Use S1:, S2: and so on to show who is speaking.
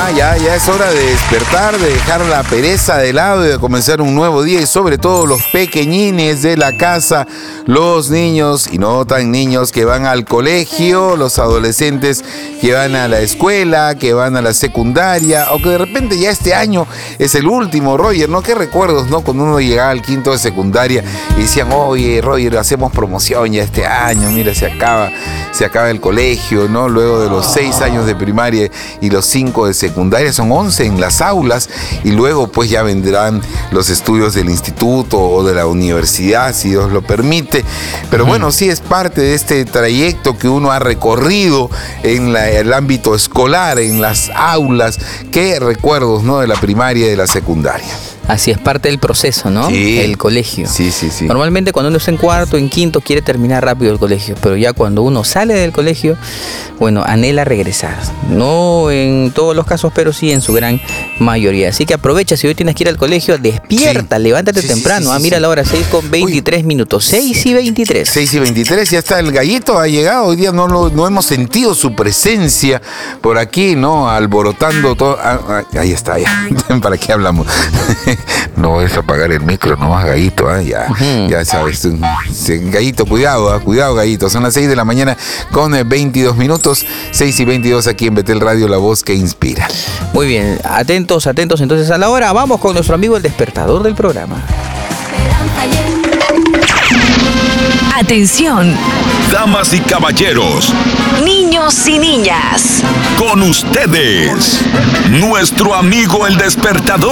S1: Ya es hora de despertar, de dejar la pereza de lado y de comenzar un nuevo día, y sobre todo los pequeñines de la casa, los niños y no tan niños que van al colegio, los adolescentes que van a la escuela, que van a la secundaria, o que de repente ya este año es el último, Roger, ¿no? ¿Qué recuerdos, no? Cuando uno llegaba al quinto de secundaria y decían, oye, Roger, hacemos promoción ya este año, mira, se acaba el colegio, ¿no? Luego de los 6 años de primaria y los 5 de secundaria, son 11 en las aulas, y luego pues ya vendrán los estudios del instituto o de la universidad, si Dios lo permite. Pero bueno, sí es parte de este trayecto que uno ha recorrido en el ámbito escolar, en las aulas. Qué recuerdos, ¿no? De la primaria y de la secundaria.
S2: Así es, parte del proceso, ¿no?
S1: Sí.
S2: El colegio.
S1: Sí.
S2: Normalmente cuando uno está en cuarto, en quinto, quiere terminar rápido el colegio, pero ya cuando uno sale del colegio, bueno, anhela regresar. No en todos los casos, pero sí en su gran mayoría. Así que aprovecha, si hoy tienes que ir al colegio, despierta, levántate temprano. Mira la hora, 6:23 minutos. 6:23.
S1: 6:23, ya está el gallito, ha llegado. Hoy día no hemos sentido su presencia por aquí, ¿no? Alborotando todo. Ahí está, ya. ¿Para qué hablamos? No es apagar el micro, no más, Gallito, ya sabes. Gallito, cuidado, Gallito. Son las 6 de la mañana con 22 minutos, 6:22 aquí en Betel Radio, la voz que inspira.
S2: Muy bien, atentos entonces a la hora. Vamos con nuestro amigo el despertador del programa.
S3: Atención,
S4: damas y caballeros,
S3: niños y niñas,
S4: con ustedes, nuestro amigo el despertador